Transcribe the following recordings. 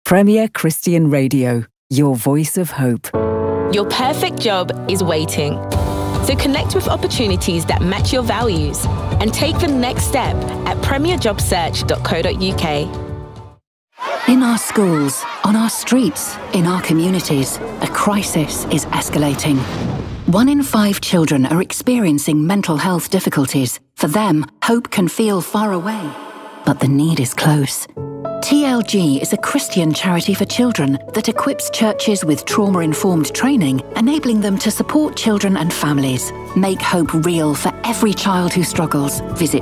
Premier Christian Radio, your voice of hope. Your perfect job is waiting. So connect with opportunities that match your values and take the next step at premierjobsearch.co.uk. In our schools, on our streets, in our communities, a crisis is escalating. 1 in 5 children are experiencing mental health difficulties. For them, hope can feel far away, but the need is close. TLG is a Christian charity for children that equips churches with trauma-informed training, enabling them to support children and families. Make hope real for every child who struggles. Visit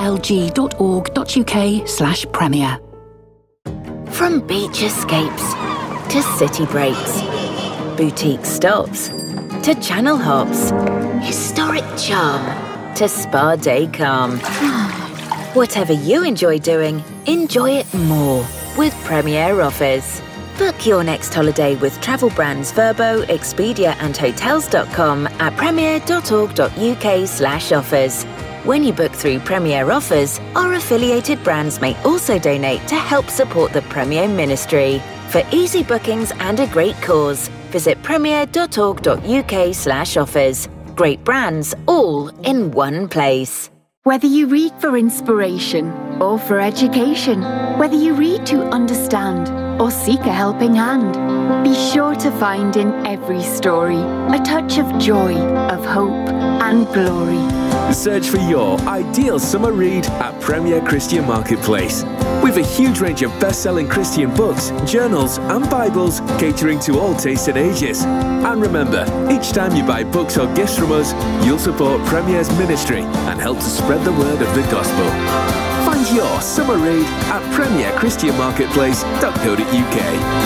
tlg.org.uk/premier. From beach escapes to city breaks, boutique stops to channel hops, historic charm to spa day calm. Whatever you enjoy doing, enjoy it more with Premier Offers. Book your next holiday with travel brands Vrbo, Expedia and Hotels.com at premier.org.uk/offers. When you book through Premier Offers, our affiliated brands may also donate to help support the Premier Ministry. For easy bookings and a great cause, visit premier.org.uk/offers. Great brands all in one place. Whether you read for inspiration or for education, whether you read to understand or seek a helping hand, be sure to find in every story a touch of joy, of hope and glory. Search for your ideal summer read at Premier Christian Marketplace. With a huge range of best-selling Christian books, journals and Bibles catering to all tastes and ages. And remember, each time you buy books or gifts from us, you'll support Premier's ministry and help to spread the word of the gospel. Find your summer read at premierchristianmarketplace.co.uk.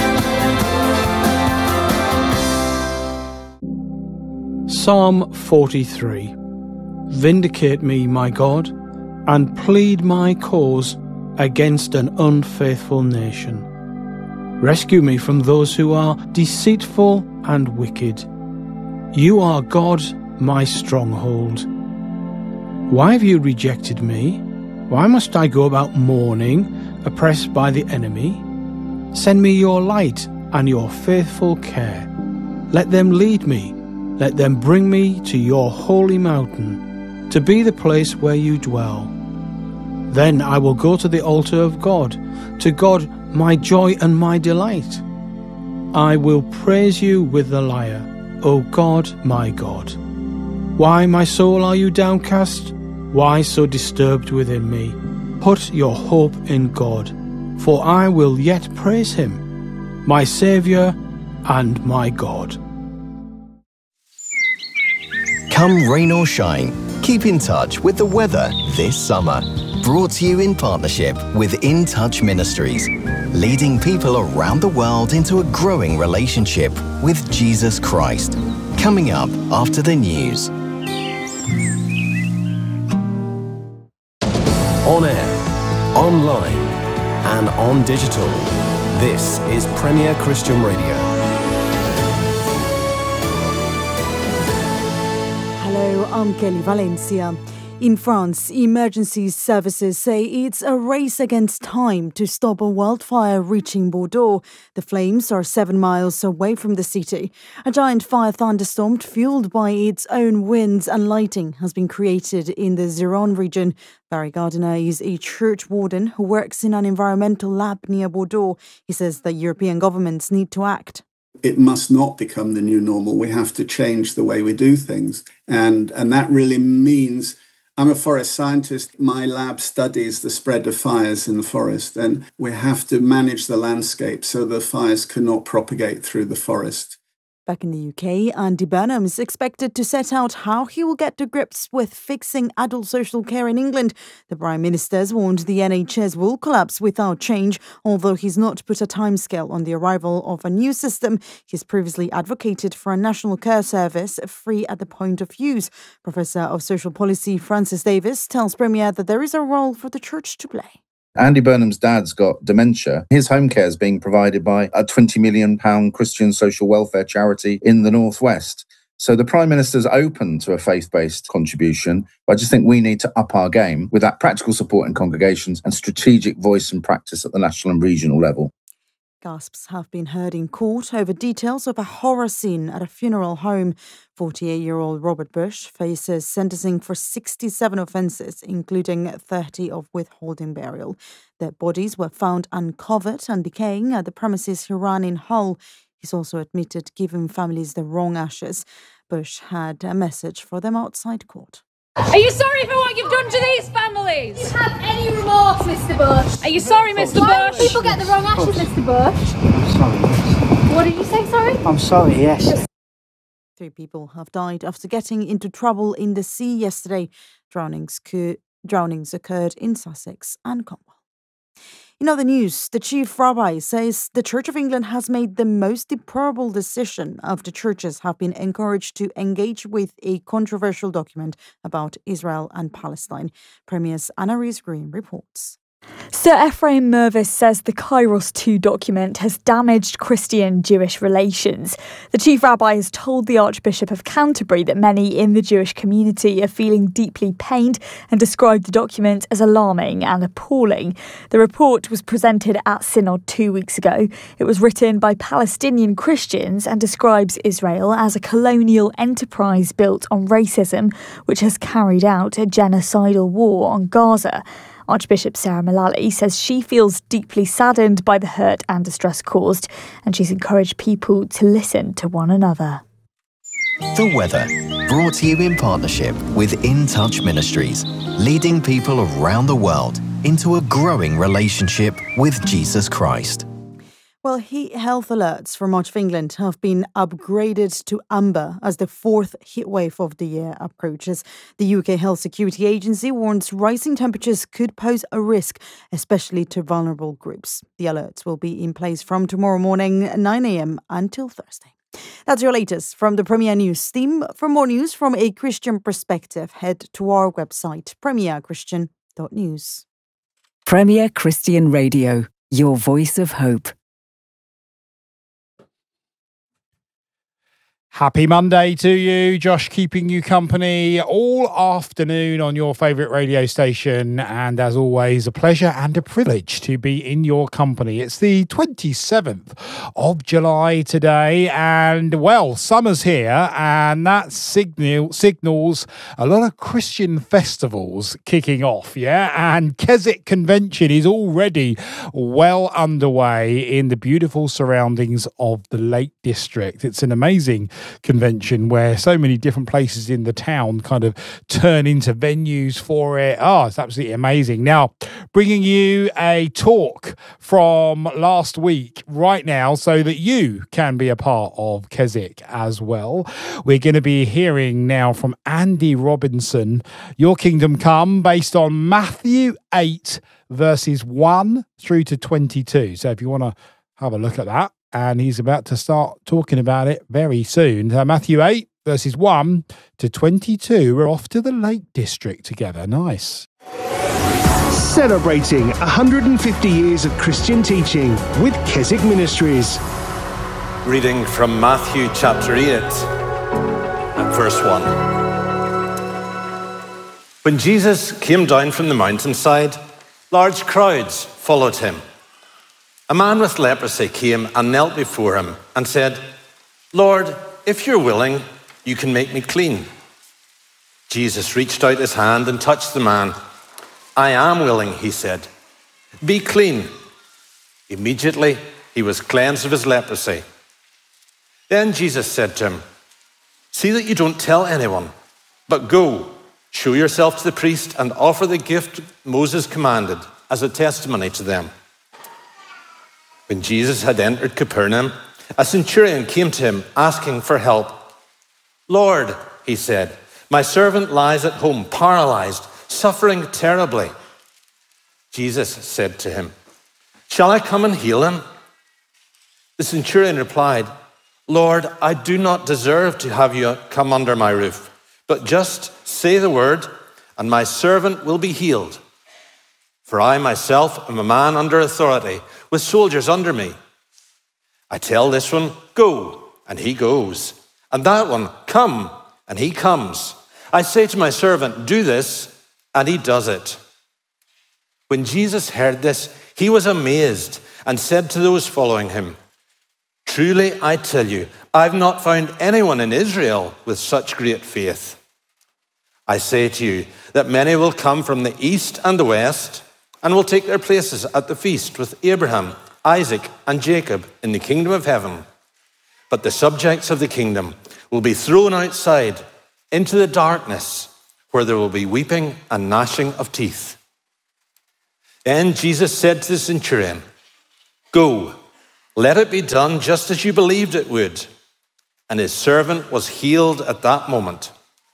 Psalm 43. Vindicate me, my God, and plead my cause against an unfaithful nation. Rescue me from those who are deceitful and wicked. You are God, my stronghold. Why have you rejected me? Why must I go about mourning, oppressed by the enemy? Send me your light and your faithful care. Let them lead me. Let them bring me to your holy mountain, to be the place where you dwell. Then I will go to the altar of God, to God my joy and my delight. I will praise you with the lyre, O God, my God. Why, my soul, are you downcast? Why so disturbed within me? Put your hope in God, for I will yet praise him, my Saviour and my God. Come rain or shine, keep in touch with the weather this summer. Brought to you in partnership with In Touch Ministries, leading people around the world into a growing relationship with Jesus Christ. Coming up after the news. On air, online, and on digital. This is Premier Christian Radio. Hello, I'm Kelly Valencia. In France, emergency services say it's a race against time to stop a wildfire reaching Bordeaux. The flames are 7 miles away from the city. A giant fire thunderstorm fueled by its own winds and lighting has been created in the Gironde region. Barry Gardiner is a church warden who works in an environmental lab near Bordeaux. He says that European governments need to act. It must not become the new normal. We have to change the way we do things. And that really means, I'm a forest scientist. My lab studies the spread of fires in the forest, and we have to manage the landscape so the fires cannot propagate through the forest. Back in the UK, Andy Burnham is expected to set out how he will get to grips with fixing adult social care in England. The Prime Minister's warned the NHS will collapse without change, although he's not put a timescale on the arrival of a new system. He's previously advocated for a national care service free at the point of use. Professor of Social Policy Francis Davis tells Premier that there is a role for the church to play. Andy Burnham's dad's got dementia. His home care is being provided by a £20 million Christian social welfare charity in the Northwest. So the Prime Minister's open to a faith-based contribution. I just think we need to up our game with that practical support in congregations and strategic voice and practice at the national and regional level. Gasps have been heard in court over details of a horror scene at a funeral home. 48-year-old Robert Bush faces sentencing for 67 offences, including 30 of withholding burial. Their bodies were found uncovered and decaying at the premises he ran in Hull. He's also admitted giving families the wrong ashes. Bush had a message for them outside court. Are you sorry for what you've done to these families? Do you have any remorse, Mr. Bush? Are you sorry, Mr. Bush? Why do people get the wrong ashes, Mr. Bush? I'm sorry, yes. What did you say, sorry? I'm sorry, yes. 3 people have died after getting into trouble in the sea yesterday. Drownings occurred in Sussex and Cornwall. In other news, the chief rabbi says the Church of England has made the most deplorable decision after churches have been encouraged to engage with a controversial document about Israel and Palestine. Premier's Anna Rees-Green reports. Sir Ephraim Mervis says the Kairos 2 document has damaged Christian-Jewish relations. The chief rabbi has told the Archbishop of Canterbury that many in the Jewish community are feeling deeply pained and described the document as alarming and appalling. The report was presented at Synod 2 weeks ago. It was written by Palestinian Christians and describes Israel as a colonial enterprise built on racism, which has carried out a genocidal war on Gaza. Archbishop Sarah Mullally says she feels deeply saddened by the hurt and distress caused, and she's encouraged people to listen to one another. The weather, brought to you in partnership with In Touch Ministries, leading people around the world into a growing relationship with Jesus Christ. Well, heat health alerts for much of England have been upgraded to amber as the 4th heatwave of the year approaches. The UK Health Security Agency warns rising temperatures could pose a risk, especially to vulnerable groups. The alerts will be in place from tomorrow morning, 9 a.m. until Thursday. That's your latest from the Premier News team. For more news from a Christian perspective, head to our website, premierchristian.news. Premier Christian Radio, your voice of hope. Happy Monday to you. Josh keeping you company all afternoon on your favourite radio station. And as always, a pleasure and a privilege to be in your company. It's the 27th of July today. And, well, summer's here. And that signals a lot of Christian festivals kicking off, yeah? And Keswick Convention is already well underway in the beautiful surroundings of the Lake District. It's an amazing convention where so many different places in the town kind of turn into venues for it. Oh, it's absolutely amazing. Now, bringing you a talk from last week right now so that you can be a part of Keswick as well. We're going to be hearing now from Andy Robinson, Your Kingdom Come, based on Matthew 8, verses 1 through to 22. So if you want to have a look at that, and he's about to start talking about it very soon. Matthew 8, verses 1 to 22. We're off to the Lake District together. Nice. Celebrating 150 years of Christian teaching with Keswick Ministries. Reading from Matthew chapter 8 and verse 1. When Jesus came down from the mountainside, large crowds followed him. A man with leprosy came and knelt before him and said, "Lord, if you're willing, you can make me clean." Jesus reached out his hand and touched the man. "I am willing," he said. "Be clean." Immediately, he was cleansed of his leprosy. Then Jesus said to him, "See that you don't tell anyone, but go, show yourself to the priest and offer the gift Moses commanded as a testimony to them." When Jesus had entered Capernaum, a centurion came to him asking for help. "Lord," he said, "my servant lies at home, paralyzed, suffering terribly." Jesus said to him, "Shall I come and heal him?" The centurion replied, "Lord, I do not deserve to have you come under my roof, but just say the word, and my servant will be healed. For I myself am a man under authority, with soldiers under me. I tell this one, 'Go,' and he goes, and that one, 'Come,' and he comes. I say to my servant, 'Do this,' and he does it." When Jesus heard this, he was amazed and said to those following him, "Truly I tell you, I've not found anyone in Israel with such great faith. I say to you that many will come from the east and the west and will take their places at the feast with Abraham, Isaac, and Jacob in the kingdom of heaven. But the subjects of the kingdom will be thrown outside into the darkness, where there will be weeping and gnashing of teeth." Then Jesus said to the centurion, "Go, let it be done just as you believed it would." And his servant was healed at that moment.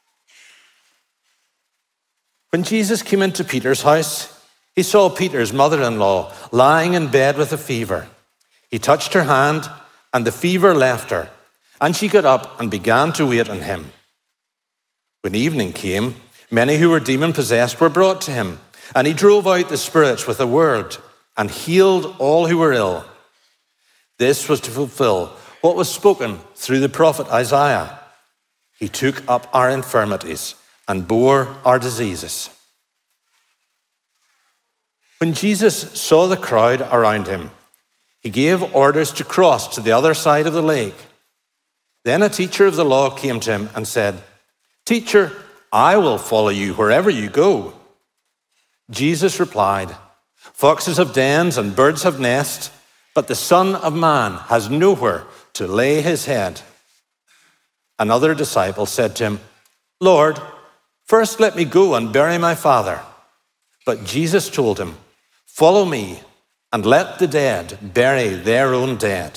When Jesus came into Peter's house, he saw Peter's mother-in-law lying in bed with a fever. He touched her hand, and the fever left her, and she got up and began to wait on him. When evening came, many who were demon-possessed were brought to him, and he drove out the spirits with a word and healed all who were ill. This was to fulfill what was spoken through the prophet Isaiah. He took up our infirmities and bore our diseases. When Jesus saw the crowd around him, he gave orders to cross to the other side of the lake. Then a teacher of the law came to him and said, "Teacher, I will follow you wherever you go." Jesus replied, "Foxes have dens and birds have nests, but the Son of Man has nowhere to lay his head." Another disciple said to him, "Lord, first let me go and bury my father." But Jesus told him, "Follow me and let the dead bury their own dead."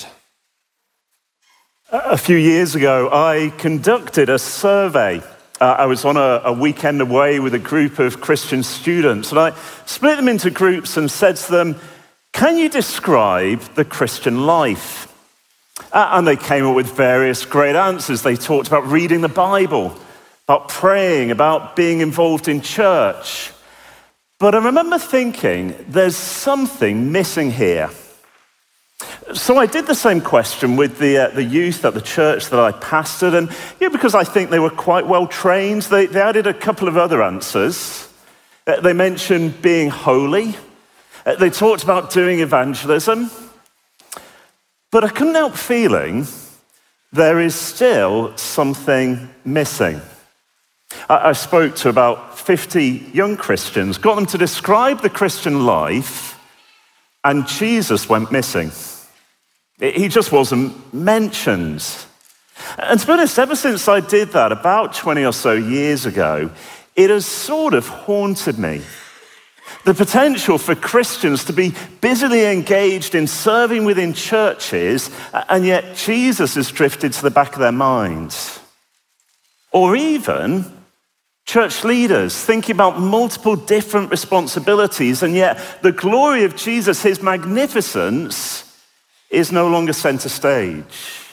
A few years ago, I conducted a survey. I was on a weekend away with a group of Christian students, and I split them into groups and said to them, "Can you describe the Christian life?" And they came up with various great answers. They talked about reading the Bible, about praying, about being involved in church. But I remember thinking, there's something missing here. So I did the same question with the youth at the church that I pastored, and because I think they were quite well trained, they added a couple of other answers. They mentioned being holy. They talked about doing evangelism. But I couldn't help feeling there is still something missing. I spoke to about 50 young Christians, got them to describe the Christian life, and Jesus went missing. He just wasn't mentioned. And to be honest, ever since I did that about 20 or so years ago, it has sort of haunted me. The potential for Christians to be busily engaged in serving within churches, and yet Jesus has drifted to the back of their minds. Or even church leaders thinking about multiple different responsibilities, and yet the glory of Jesus, his magnificence, is no longer center stage.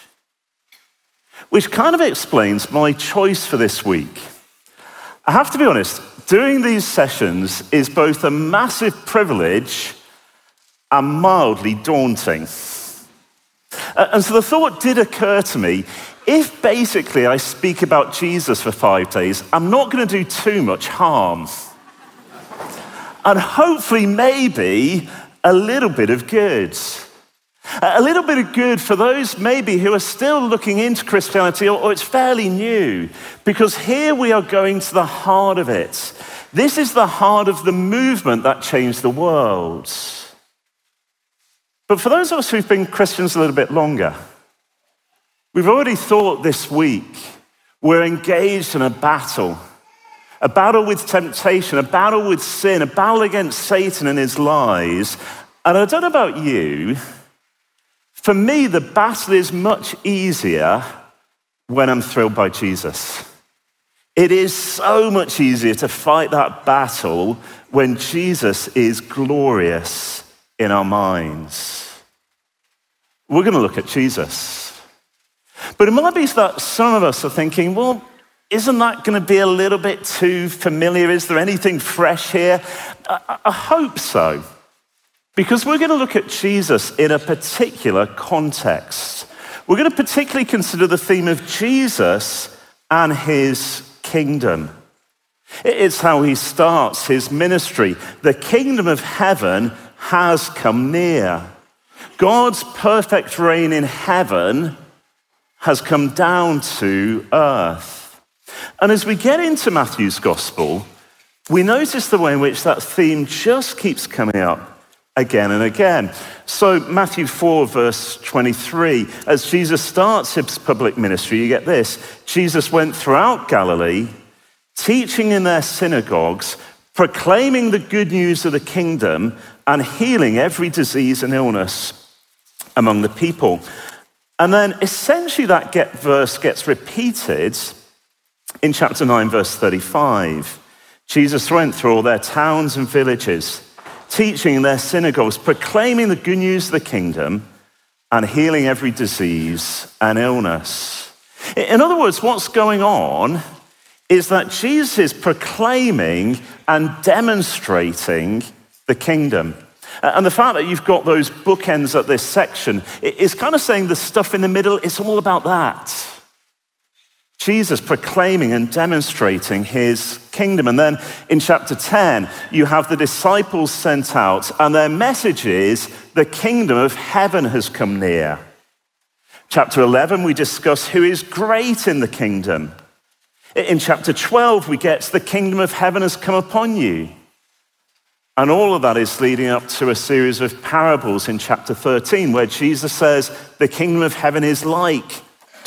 Which kind of explains my choice for this week. I have to be honest, doing these sessions is both a massive privilege and mildly daunting. And so the thought did occur to me, if basically I speak about Jesus for 5 days, I'm not going to do too much harm. And hopefully maybe a little bit of good. A little bit of good for those maybe who are still looking into Christianity or it's fairly new, because here we are going to the heart of it. This is the heart of the movement that changed the world. But for those of us who've been Christians a little bit longer, we've already thought this week we're engaged in a battle with temptation, a battle with sin, a battle against Satan and his lies. And I don't know about you, for me, the battle is much easier when I'm thrilled by Jesus. It is so much easier to fight that battle when Jesus is glorious in our minds. We're going to look at Jesus. But it might be that some of us are thinking, well, isn't that going to be a little bit too familiar? Is there anything fresh here? I hope so. Because we're going to look at Jesus in a particular context. We're going to particularly consider the theme of Jesus and his kingdom. It's how he starts his ministry. The kingdom of heaven has come near. God's perfect reign in heaven has come down to earth. And as we get into Matthew's gospel, we notice the way in which that theme just keeps coming up again and again. So Matthew 4, verse 23, as Jesus starts his public ministry, you get this: Jesus went throughout Galilee, teaching in their synagogues, proclaiming the good news of the kingdom, and healing every disease and illness among the people. And then essentially that verse gets repeated in chapter 9, verse 35. Jesus went through all their towns and villages, teaching in their synagogues, proclaiming the good news of the kingdom, and healing every disease and illness. In other words, what's going on is that Jesus is proclaiming and demonstrating the kingdom. And the fact that you've got those bookends at this section is kind of saying the stuff in the middle, it's all about that. Jesus proclaiming and demonstrating his kingdom. And then in chapter 10, you have the disciples sent out, and their message is, the kingdom of heaven has come near. Chapter 11, we discuss who is great in the kingdom. In chapter 12, we get the kingdom of heaven has come upon you. And all of that is leading up to a series of parables in chapter 13, where Jesus says, the kingdom of heaven is like ...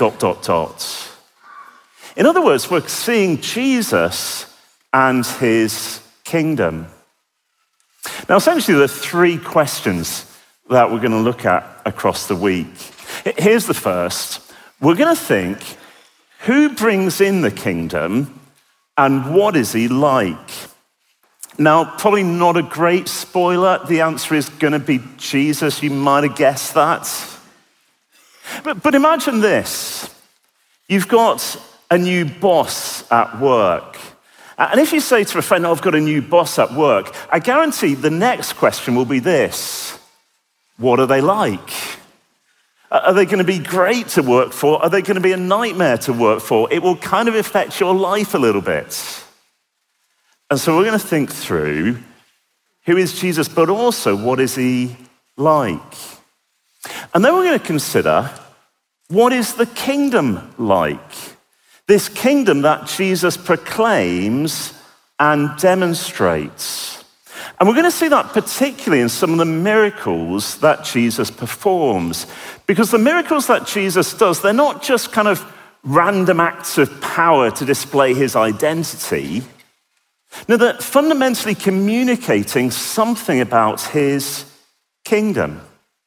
In other words, we're seeing Jesus and his kingdom. Now, essentially, there are three questions that we're going to look at across the week. Here's the first. We're going to think, who brings in the kingdom and what is he like? Now, probably not a great spoiler. The answer is going to be Jesus. You might have guessed that. But imagine this. You've got a new boss at work. And if you say to a friend, I've got a new boss at work, I guarantee the next question will be this: what are they like? Are they going to be great to work for? Are they going to be a nightmare to work for? It will kind of affect your life a little bit. And so we're going to think through, who is Jesus, but also what is he like? And then we're going to consider, what is the kingdom like? This kingdom that Jesus proclaims and demonstrates. And we're going to see that particularly in some of the miracles that Jesus performs. Because the miracles that Jesus does, they're not just kind of random acts of power to display his identity. No, they're fundamentally communicating something about his kingdom.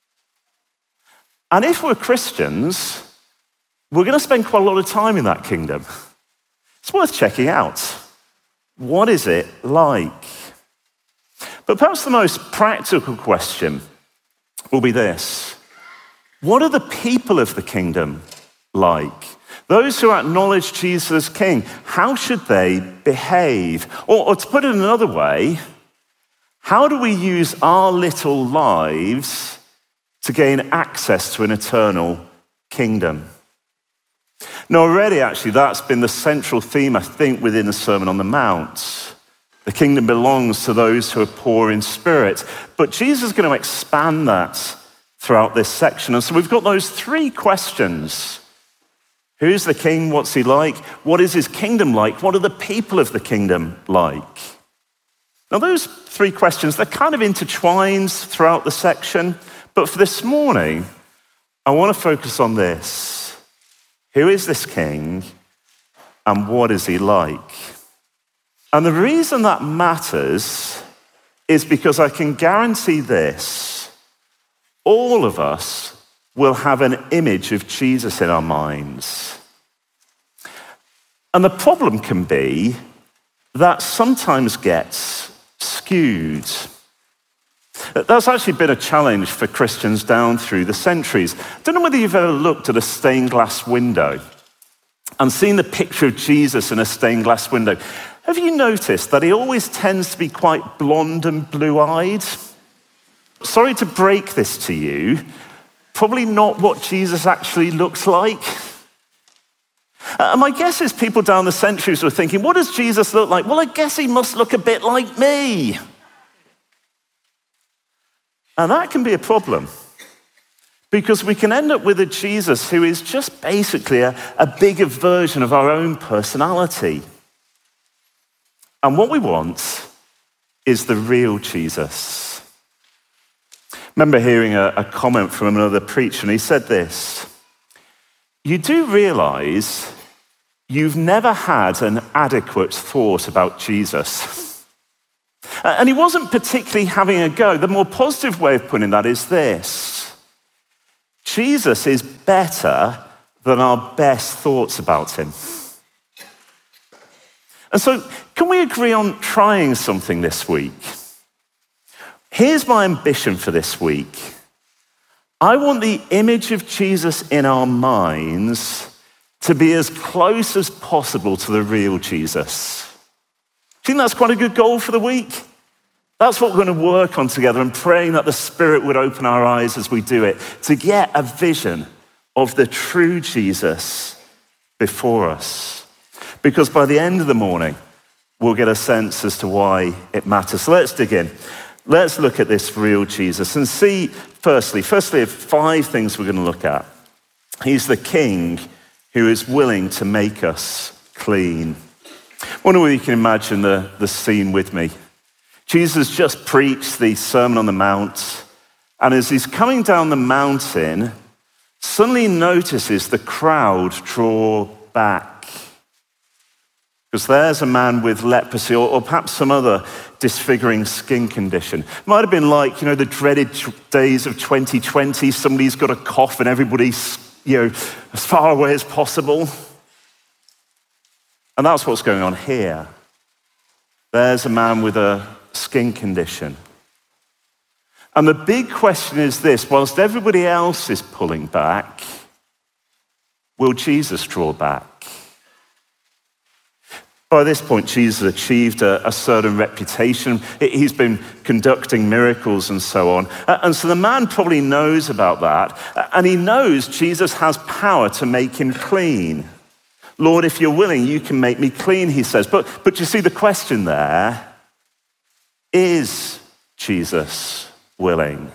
And if we're Christians, we're going to spend quite a lot of time in that kingdom. It's worth checking out. What is it like? But perhaps the most practical question will be this: what are the people of the kingdom like? Those who acknowledge Jesus as king, how should they behave? Or to put it another way, how do we use our little lives to gain access to an eternal kingdom? Now, already, actually, that's been the central theme, I think, within the Sermon on the Mount. The kingdom belongs to those who are poor in spirit. But Jesus is going to expand that throughout this section. And so we've got those three questions. Who's the king? What's he like? What is his kingdom like? What are the people of the kingdom like? Now, those three questions, they're kind of intertwined throughout the section. But for this morning, I want to focus on this. Who is this king and what is he like? And the reason that matters is because I can guarantee this: all of us will have an image of Jesus in our minds. And the problem can be that sometimes gets skewed. That's actually been a challenge for Christians down through the centuries. I don't know whether you've ever looked at a stained glass window and seen the picture of Jesus in a stained glass window. Have you noticed that he always tends to be quite blonde and blue-eyed? Sorry to break this to you, probably not what Jesus actually looks like. And my guess is people down the centuries were thinking, what does Jesus look like? Well, I guess he must look a bit like me. And that can be a problem. Because we can end up with a Jesus who is just basically a bigger version of our own personality. And what we want is the real Jesus. I remember hearing a comment from another preacher, and he said this: you do realize you've never had an adequate thought about Jesus. And he wasn't particularly having a go. The more positive way of putting that is this: Jesus is better than our best thoughts about him. And so, can we agree on trying something this week? Here's my ambition for this week. I want the image of Jesus in our minds to be as close as possible to the real Jesus. Do you think that's quite a good goal for the week? That's what we're going to work on together, and praying that the Spirit would open our eyes as we do it, to get a vision of the true Jesus before us. Because by the end of the morning, we'll get a sense as to why it matters. So let's dig in. Let's look at this real Jesus and see, firstly, 5 things we're going to look at. He's the King who is willing to make us clean. I wonder whether you can imagine the scene with me. Jesus just preached the Sermon on the Mount, and as he's coming down the mountain, suddenly notices the crowd draw back. Because there's a man with leprosy, or perhaps some other disfiguring skin condition. It might have been like, the dreaded days of 2020, somebody's got a cough and everybody's, as far away as possible. And that's what's going on here. There's a man with a skin condition. And the big question is this: whilst everybody else is pulling back, will Jesus draw back? By this point, Jesus achieved a certain reputation. He's been conducting miracles and so on. And so the man probably knows about that. And he knows Jesus has power to make him clean. Lord, if you're willing, you can make me clean, he says. But you see, the question there: is Jesus willing?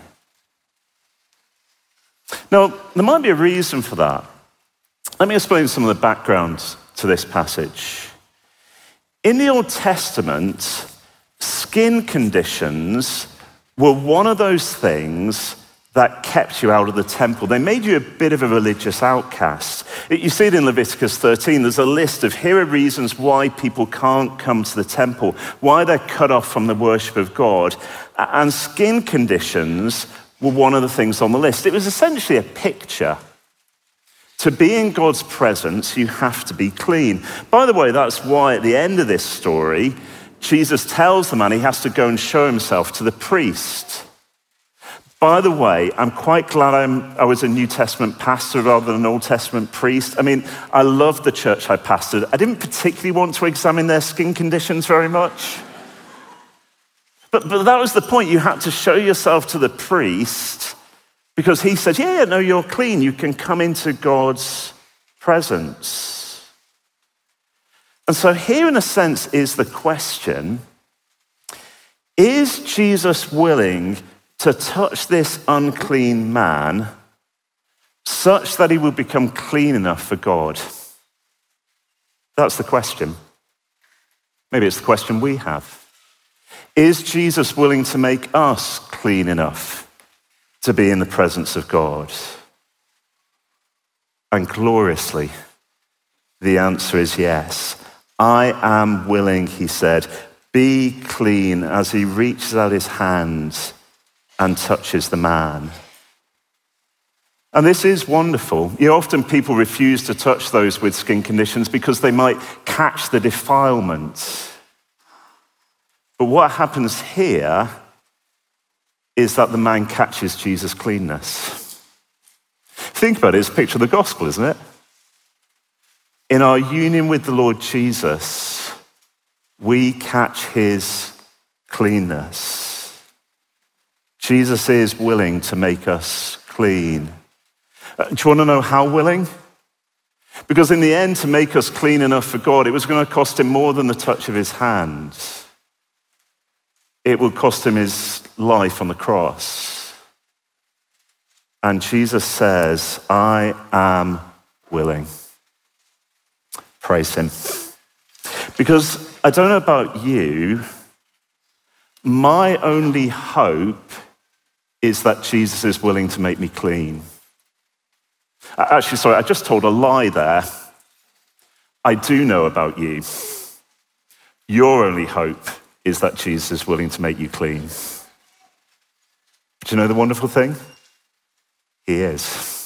Now, there might be a reason for that. Let me explain some of the background to this passage. In the Old Testament, skin conditions were one of those things that kept you out of the temple. They made you a bit of a religious outcast. You see it in Leviticus 13. There's a list of, here are reasons why people can't come to the temple, why they're cut off from the worship of God. And skin conditions were one of the things on the list. It was essentially a picture. To be in God's presence, you have to be clean. By the way, that's why at the end of this story, Jesus tells the man he has to go and show himself to the priest. By the way, I'm quite glad I was a New Testament pastor rather than an Old Testament priest. I mean, I loved the church I pastored. I didn't particularly want to examine their skin conditions very much. But that was the point. You had to show yourself to the priest because he said, yeah, no, you're clean. You can come into God's presence. And so here, in a sense, is the question: is Jesus willing to touch this unclean man such that he will become clean enough for God? That's the question. Maybe it's the question we have. Is Jesus willing to make us clean enough to be in the presence of God? And gloriously, the answer is yes. I am willing, he said. Be clean, as he reaches out his hands and touches the man. And this is wonderful. Often people refuse to touch those with skin conditions because they might catch the defilement. But what happens here is that the man catches Jesus' cleanness. Think about it, it's a picture of the gospel, isn't it? In our union with the Lord Jesus, we catch his cleanness. Jesus is willing to make us clean. Do you want to know how willing? Because in the end, to make us clean enough for God, it was going to cost him more than the touch of his hands. It would cost him his life on the cross. And Jesus says, I am willing. Praise him. Because I don't know about you, my only hope is that Jesus is willing to make me clean. Actually, sorry, I just told a lie there. I do know about you. Your only hope is that Jesus is willing to make you clean. Do you know the wonderful thing? He is.